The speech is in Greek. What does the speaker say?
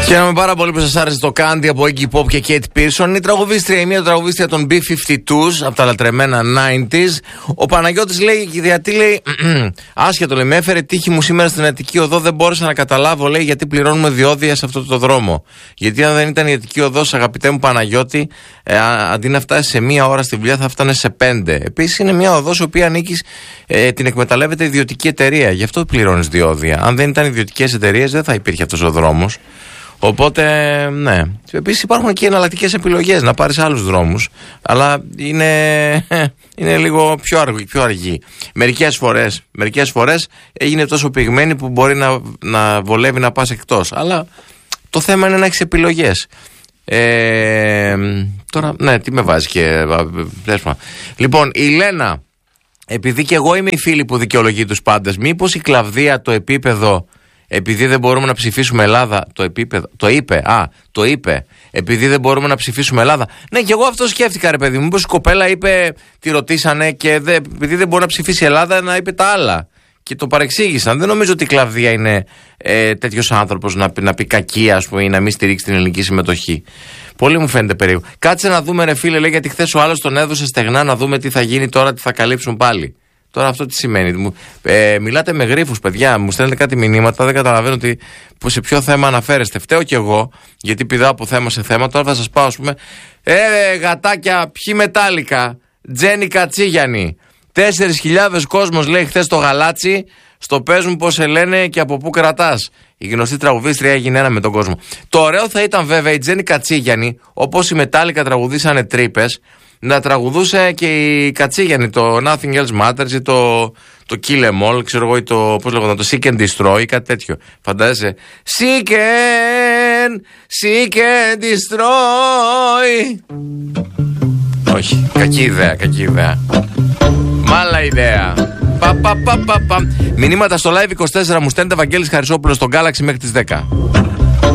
Χαίρομαι πάρα πολύ που σας άρεσε το Candy από Iggy Pop και Kate Pearson. Η τραγουδίστρια, η μία τραγουδίστρια των B-52s από τα λατρεμένα 90s. Ο Παναγιώτης λέει, γιατί λέει, άσχετο λέει, με έφερε τύχη μου σήμερα στην Αττική Οδό. Δεν μπόρεσα να καταλάβω, λέει, γιατί πληρώνουμε διόδια σε αυτό το δρόμο. Γιατί αν δεν ήταν η Αττική Οδός, αγαπητέ μου Παναγιώτη, αντί να φτάσει σε μία ώρα στη δουλειά, θα φτάνε σε 5. Επίσης είναι μία οδός η οποία ανήκει, την εκμεταλλεύεται ιδιωτική εταιρεία. Γι' αυτό πληρώνεις διόδια. Αν δεν ήταν ιδιωτικές εταιρείες, δεν θα υπήρχε αυτός ο δρόμος. Οπότε, ναι. Επίσης υπάρχουν και εναλλακτικές επιλογές, να πάρεις άλλους δρόμους. Αλλά είναι λίγο πιο αργή. Μερικές φορές έγινε τόσο πυγμένη που μπορεί να βολεύει να πας εκτός. Αλλά το θέμα είναι να έχεις επιλογές. Τώρα, ναι, τι με βάζει και... Λοιπόν, η Λένα, επειδή και εγώ είμαι η φίλη που δικαιολογεί τους πάντες, μήπως η Κλαβδία το επίπεδο... Επειδή δεν μπορούμε να ψηφίσουμε Ελλάδα, το επίπεδο. Το είπε. Επειδή δεν μπορούμε να ψηφίσουμε Ελλάδα. Ναι, και εγώ αυτό σκέφτηκα, ρε παιδί μου. Μήπως η κοπέλα είπε, τη ρωτήσανε και επειδή δεν μπορεί να ψηφίσει η Ελλάδα, να είπε τα άλλα. Και το παρεξήγησαν. Δεν νομίζω ότι η Κλαβδία είναι τέτοιος άνθρωπος να πει κακία, ας πούμε, ή να μην στηρίξει την ελληνική συμμετοχή. Πολύ μου φαίνεται περίεργο. Κάτσε να δούμε, ρε φίλε, λέει, γιατί χθες ο άλλος τον έδωσε στεγνά, να δούμε τι θα γίνει τώρα, τι θα καλύψουν πάλι. Τώρα αυτό τι σημαίνει? Μιλάτε με γρίφους, παιδιά, μου στέλνετε κάτι μηνύματα, δεν καταλαβαίνω σε ποιο θέμα αναφέρεστε. Φταίω κι εγώ, γιατί πηδάω από θέμα σε θέμα. Τώρα θα σας πάω, ας πούμε, γατάκια, ποιοι μετάλλικα, Τζένι Κατσίγιανη. 4.000 κόσμος, λέει, χθες το γαλάτσι, στο πες μου πώς σε λένε και από πού κρατάς. Η γνωστή τραγουδίστρια έγινε ένα με τον κόσμο. Το ωραίο θα ήταν βέβαια η Τζένι Κατσίγιανη, όπως οι μετάλλικα τραγουδήσανε τρύπες, να τραγουδούσε και η Κατσίγιανη το Nothing Else Matters ή το Kill Em All, ξέρω εγώ, ή το Seek and Destroy ή κάτι τέτοιο. Φαντάζεσαι. Seek and Destroy. Όχι, κακή ιδέα. Μάλα ιδέα. Μηνύματα στο Live 24 μου στέλνετε, Βαγγέλης Χαρισόπουλος στον Galaxy μέχρι τις 10.